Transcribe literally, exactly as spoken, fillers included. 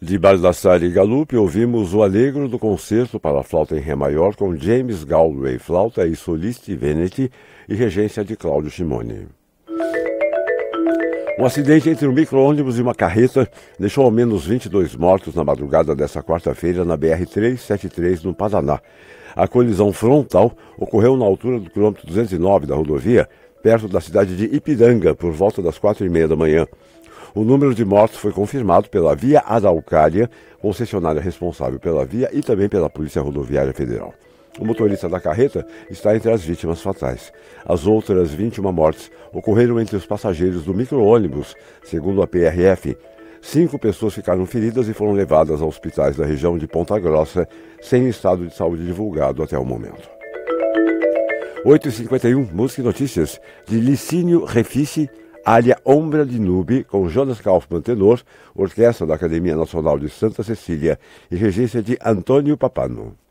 De Baldassare Galuppi, ouvimos o Allegro do concerto para flauta em Ré maior com James Galway, flauta e solisti Veneti e regência de Claudio Cimone. Um acidente entre um micro-ônibus e uma carreta deixou ao menos vinte e dois mortos na madrugada desta quarta-feira na B R trezentos e setenta e três, no Paraná. A colisão frontal ocorreu na altura do quilômetro duzentos e nove da rodovia, perto da cidade de Ipiranga, por volta das quatro e meia da manhã. O número de mortos foi confirmado pela Via Araucária, concessionária responsável pela via, e também pela Polícia Rodoviária Federal. O motorista da carreta está entre as vítimas fatais. As outras vinte e uma mortes ocorreram entre os passageiros do micro-ônibus, segundo a P R F. Cinco pessoas ficaram feridas e foram levadas a hospitais da região de Ponta Grossa, sem estado de saúde divulgado até o momento. oito e cinquenta e um, música e notícias, de Licínio Refici, área Ombra de Nube, com Jonas Kaufmann tenor, orquestra da Academia Nacional de Santa Cecília e regência de Antônio Papano.